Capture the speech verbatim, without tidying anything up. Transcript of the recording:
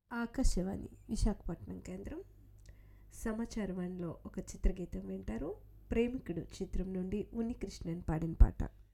ఆకాశవాణి విశాఖపట్నం కేంద్రం. సమాచారవాణిలో ఒక చిత్రగీతం వింటారు. ప్రేమికుడు చిత్రం నుండి ఉన్నికృష్ణన్ పాడిన పాట.